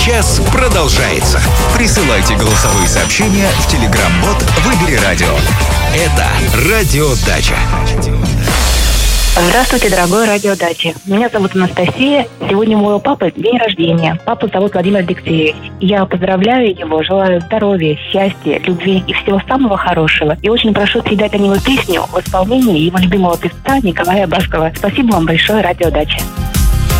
Час продолжается. Присылайте голосовые сообщения в Telegram-бот «Выбери радио». Это «Радиодача». Здравствуйте, дорогой радиодача. Меня зовут Анастасия. Сегодня у моего папы день рождения. Папу зовут Владимир Алексеевич. Я поздравляю его, желаю здоровья, счастья, любви и всего самого хорошего. И очень прошу передать о него песню в исполнении его любимого певца Николая Баскова. Спасибо вам большое, радиодача.